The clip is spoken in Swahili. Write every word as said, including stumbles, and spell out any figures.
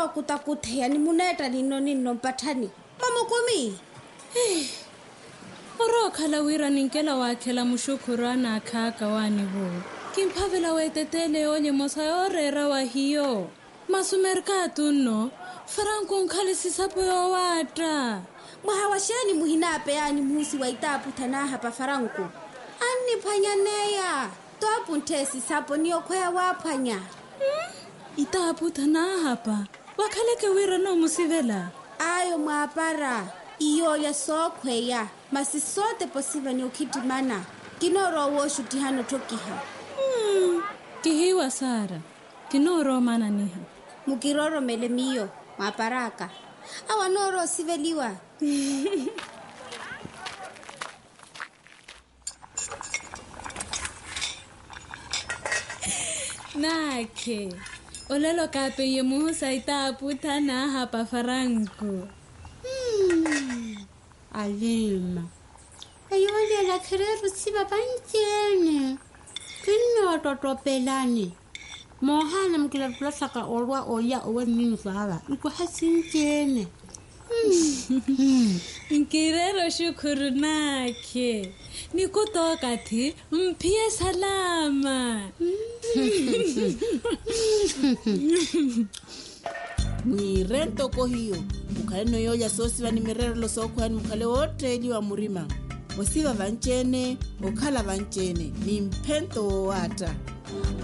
wa kutakuthea ni muneta nino nino mpathani. Mama komi. Eh. Oro khala wira ninkela wa khela mushukurana akhaka wani bo. Kimphavela wetetele onye mosa orera wa hiyo. Masumerka tunno. Franco nkhali sapo yo wata. Mwahawashani muhinape yani musi wa itapu tanaha pa Franco. Ani panyaneya. Topu ntesi sapo niyo kwea wapanya. Hmm? Itapu tanaha pa. Wakhaleke wira no musivela. Ayo mwapara. Iyo ya sokwe ya. Masi sote posiva ni ukitimana. Kinoro woshu tihano tokiha. Hmm. Kihiwa Sara. Kinoro mana niha. Mukiroro melemiyo. Maparaka. Awa noro siveliwa. Nake. Olelo kape ye muhusa itapu tanaha pa Franco. Hmm. Alima. Ayole la kereru siba banjene. Kino totopelani. Mohana mkila plasaka orwa oya owe nini sawa. Iko hasinjene. Hmm. Nkirero shukuru nake. Nikutoka ti mpie salama. Mwirento ko hiyo. Mukale no yoya sosi vani mirero lo soko hani mukale wote ili wa murima. Wasiva vanchene, okala vanchene. Ni mpento wata.